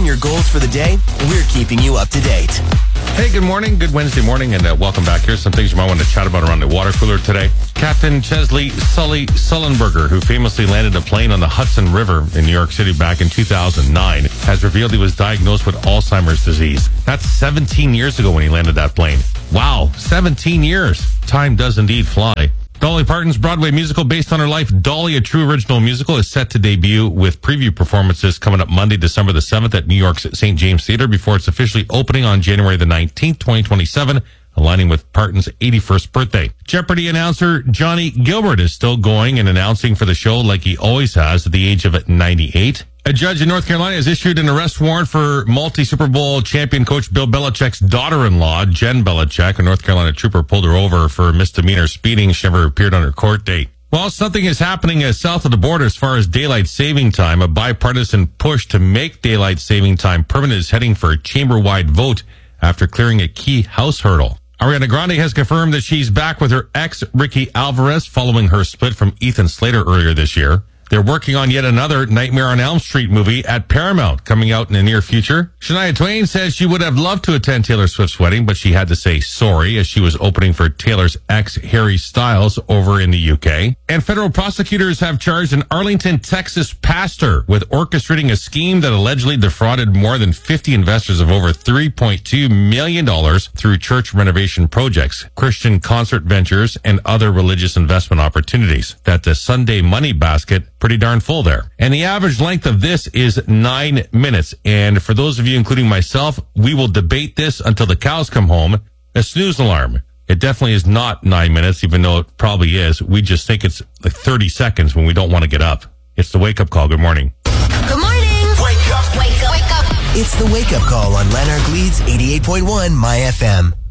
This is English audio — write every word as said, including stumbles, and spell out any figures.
your goals for the day, we're keeping you up to date. Hey, good morning. Good Wednesday morning, and uh, welcome back. Here's some things you might want to chat about around the water cooler today. Captain Chesley Sully Sullenberger, who famously landed a plane on the Hudson River in New York City back in two thousand nine, has revealed he was diagnosed with Alzheimer's disease. That's seventeen years ago when he landed that plane. Wow, seventeen years. Time does indeed fly. Dolly Parton's Broadway musical based on her life, Dolly, a true original musical, is set to debut with preview performances coming up Monday, December the seventh at New York's Saint James Theatre before it's officially opening on January the nineteenth, twenty twenty-seven, aligning with Parton's eighty-first birthday. Jeopardy announcer Johnny Gilbert is still going and announcing for the show like he always has at the age of ninety-eight. A judge in North Carolina has issued an arrest warrant for multi-Super Bowl champion coach Bill Belichick's daughter-in-law, Jen Belichick. A North Carolina trooper pulled her over for misdemeanor speeding. She never appeared on her court date. Well, something is happening uh, south of the border as far as daylight saving time. A bipartisan push to make daylight saving time permanent is heading for a chamber-wide vote after clearing a key House hurdle. Ariana Grande has confirmed that she's back with her ex, Ricky Alvarez, following her split from Ethan Slater earlier this year. They're working on yet another Nightmare on Elm Street movie at Paramount coming out in the near future. Shania Twain says she would have loved to attend Taylor Swift's wedding, but she had to say sorry as she was opening for Taylor's ex, Harry Styles, over in the U K. And federal prosecutors have charged an Arlington, Texas pastor with orchestrating a scheme that allegedly defrauded more than fifty investors of over three point two million dollars through church renovation projects, Christian concert ventures, and other religious investment opportunities. That's a Sunday money basket. Pretty darn full there. And the average length of this is nine minutes. And for those of you, including myself, we will debate this until the cows come home. A snooze alarm. It definitely is not nine minutes, even though it probably is. We just think it's like thirty seconds when we don't want to get up. It's the wake-up call. Good morning. Good morning. Wake up. Wake up. Wake up. It's the wake-up call on Lanark Leeds eighty-eight point one My F M.